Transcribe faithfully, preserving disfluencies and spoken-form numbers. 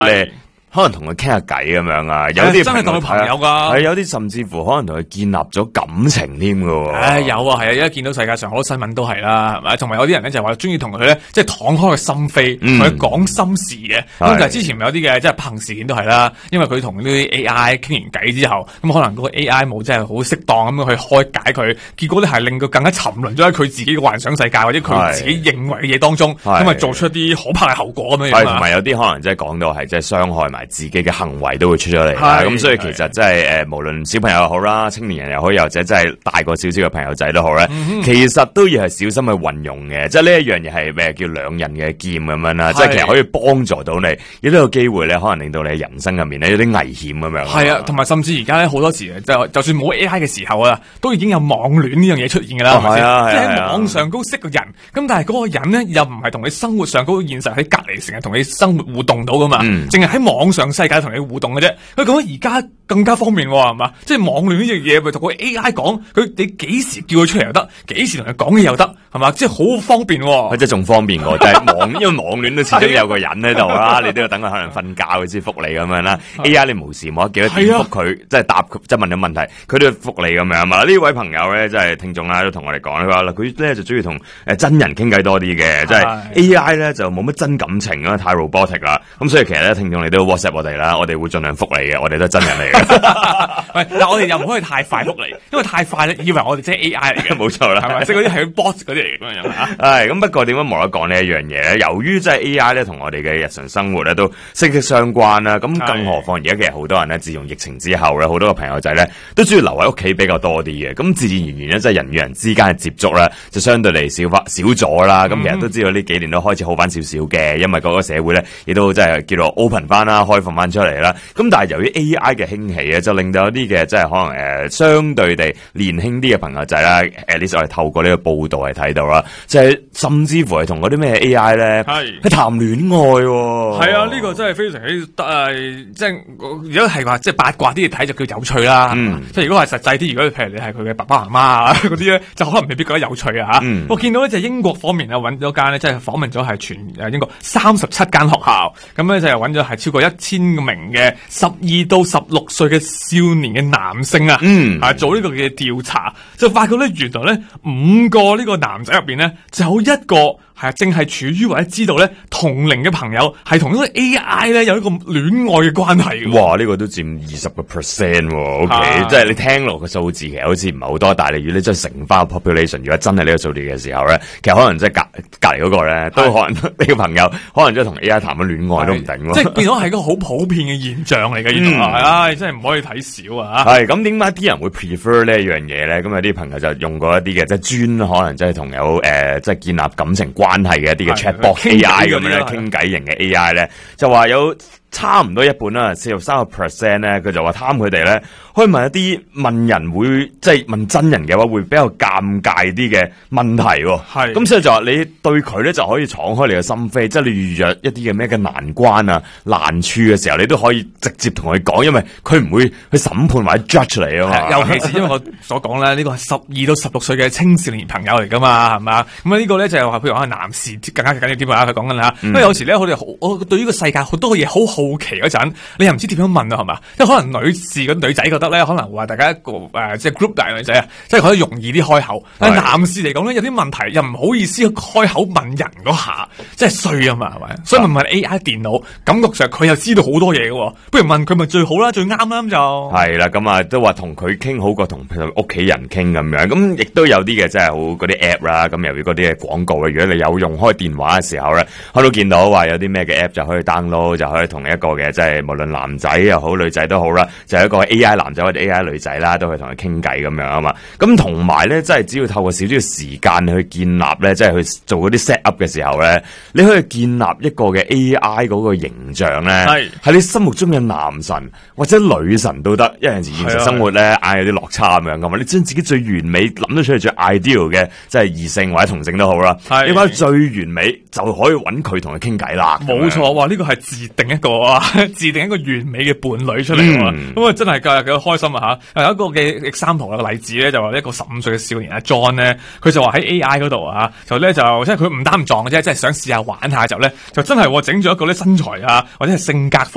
你可能同佢傾下偈咁樣啊，有啲真係當佢朋友噶， 係有啲甚至乎可能同佢建立咗感情添噶。誒、 哎，有啊，係啊，而家見到世界上好多新聞都係啦，係咪？同埋有啲人咧就話中意同佢咧，即係敞開個心扉，同佢講心事嘅。咁、嗯、但係之前咪有啲嘅，即係不幸事件都係啦，因為佢同呢啲 A I 傾完偈之後，咁可能嗰個 A I 冇真係好適當咁樣去開解佢，結果咧係令佢更加沉淪咗喺佢自己嘅幻想世界或者佢自己認為嘅嘢當中，咁啊做出啲可怕嘅後果咁樣樣。係， 同埋有啲可能即係講到係即係傷害埋自己嘅行為都會出咗嚟。咁所以其實即係誒，無論小朋友又好啦，青年人又好，又或者真係大個少少嘅朋友仔都好咧、嗯，其實都要係小心去運用嘅。即係呢一樣嘢係咩叫兩刃嘅劍咁樣啦，即係其實可以幫助到你，亦都有機會咧，可能令到你人生入面咧有啲危險咁樣。係啊，同埋甚至而家咧好多時就就算冇 A I 嘅時候啊，都已經有網戀呢樣嘢出現噶啦，係咪先？即係喺網上高識個人，咁但係嗰個人咧又唔係同你生活上嗰個現實喺隔籬成日同你生活互動到噶嘛，淨係喺網上世界同你互動嘅啫。佢講而家更加方便係嘛，即係網戀呢樣嘢咪同個 A I 講，佢你幾時叫佢出嚟又得，幾時同佢講嘢又得，係嘛，即係好方便。 佢即係仲方便過，就係網，因為網戀都始終有個人喺度啦，你都要等佢可能瞓覺佢先覆你咁樣啦。A I 你無時冇得幾多點覆佢，即係答佢，即係問咗問題，佢都要覆你咁樣嘛。呢位朋友咧，即係聽眾啦，都同我哋講佢話啦，佢咧就中意同誒真人傾偈多啲嘅，即係 A I 咧就冇乜真感情啦，太 robotic 啦。咁所以其實咧，聽眾你都 WhatsApp 我哋啦，我哋會盡量覆你嘅，我哋都係真人嚟嘅。 喂，但我哋又唔可以太快覆你，因為太快咧，以為我哋即係 A I 嚟嘅。 冇錯啦， 係咪？即係嗰啲係 bot 嗰啲嚟咁樣嚇。 係咁，不過點解無得講呢一樣嘢咧？由於即係 A I 咧，同我哋嘅日常生活咧都息息相關啦。咁更何況而家其實好多人咧，自從疫情之後咧，好多個朋友仔咧都中意留喺屋企比較多啲嘅。咁自自然然咧，即係人與人之間嘅接觸咧，就相對嚟少翻少咗啦。咁、嗯、其實都知道呢幾年都開始好翻少少嘅，因為嗰個社會咧亦都即係叫做 open 翻啦，開放翻出嚟啦。咁但係由於 A I 嘅興起咧，就令到有啲嘅即係可能誒、呃、相對地年輕啲嘅朋友仔啦，誒呢我哋透過呢個報道嚟睇到啦，即係甚至乎係同嗰啲咩 A I 咧係談戀愛喎。 係啊，呢、這個真係非常之得誒，即係如果係話即係八卦啲嘢睇就叫有趣啦。嗯，即係如果係實際啲，如果譬如你係佢嘅爸爸媽媽啊嗰啲咧，就可能未必覺得有趣啊吓。嗯，我見到咧就英國方面啊揾咗間咧，即係訪問咗係全誒英國三十七間學校，咁咧就係揾咗係超過一千名嘅十二到十六歲嘅少年嘅男性啊，嗯，啊做呢個嘅調查，就發覺咧原來咧五個呢個男仔入邊咧就有一個。係啊，正係處於或者知道咧同齡嘅朋友係同呢個 A I 咧有一個戀愛嘅關係。 哇！呢、這個都佔二十個 percent 喎。O K， 即係你聽落個數字其實好似唔係好多，但係如果你真係乘翻個 population，如果真係呢個數字嘅時候咧，其實可能即係隔隔離嗰個咧都可能呢個朋友可能真係同 A I 談緊戀愛都唔定喎。即係變咗係一個好普遍嘅現象嚟嘅，原來係，唉、哎，真係唔可以睇少啊！係咁點解啲人會 prefer 呢一樣嘢咧？咁有啲朋友就用過一啲嘅即係專可能即係同有誒、呃、即係建立感情關係嘅一啲嘅 chatbot A I 咁樣咧，傾偈型嘅 A I 咧，就話有差唔多一半啦，四十三個 percent 咧，佢就話貪佢哋咧，可以問一啲問人會即係問真人嘅話，會比較尷尬啲嘅問題喎。係，咁所以就話你對佢咧就可以敞開你嘅心扉，即係你遇着一啲嘅咩嘅難關啊、難處嘅時候，你都可以直接同佢講，因為佢唔會去審判或者 judge 你啊嘛。尤其是因為我所講咧，呢個係十二到十六歲嘅青少年朋友嚟噶嘛，係嘛？咁啊呢個咧就係話，譬如話男士更加緊要啲啊，佢講緊啦。因為有時咧，我哋好，我對呢個世界好多嘢好好奇嗰陣，你又唔知點樣問啊，係嘛？因為可能女士嘅女仔覺得咧，可能話大家一個誒、呃，即係 group 大女仔啊，即係可以容易啲開口。但係男士嚟講咧，有啲問題又唔好意思開口問人嗰下，即係衰啊嘛，係咪？所以問問 A I 電腦，感覺上佢又知道好多嘢嘅，不如問佢咪最好啦，最啱啦咁就。係啦，咁啊都話同佢傾好過同屋企人傾咁樣，咁亦都有啲嘅即係好嗰啲 app 啦，咁由於嗰啲嘅廣告啊，如果你有用開電話嘅時候咧，我都見到話有啲咩嘅 app 就可以 download， 就可以同一個嘅即係無論男仔又好女仔都好啦，就係一個 A I 男仔或者 A I 女仔啦，都可以同佢傾偈咁樣啊嘛。咁同埋咧，即係只要透過少少時間去建立咧，即係去做嗰啲 set up 嘅時候咧，你可以建立一個嘅 A I 嗰個形象咧，係喺你心目中嘅男神或者女神都得。因為有陣時現實生活咧，硬有啲落差咁樣噶嘛，你將自己最完美諗到出嚟最 ideal 嘅，即係異性或者同性都好啦，你話最完美就可以揾佢同佢傾偈啦。冇錯，哇！呢、這個係自定一個啊，自定一個完美嘅伴侶出嚟喎。咁、嗯、啊，真係㗎，幾開心啊嚇！有一個嘅 example 嘅例子咧，就話一個十五歲嘅少年阿 John 咧，佢就話喺 A I 嗰度啊，就咧就即係佢唔擔唔撞嘅啫，即係想試下玩下就咧，就真係整咗一個咧身材啊，或者係性格方